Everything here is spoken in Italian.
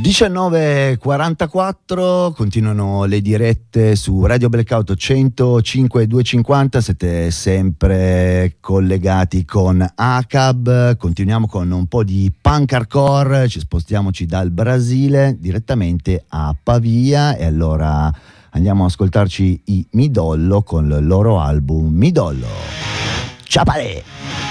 19:44, continuano le dirette su Radio Blackout 105 250, siete sempre collegati con ACAB, continuiamo con un po' di punk hardcore, spostiamoci dal Brasile direttamente a Pavia e allora andiamo a ascoltarci i Midollo con il loro album Midollo. Ciao!